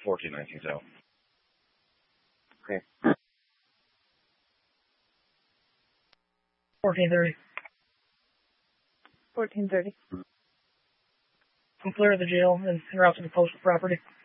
1419 South. Okay. 1430. 1430. I'm clear of the jail and route to the postal property.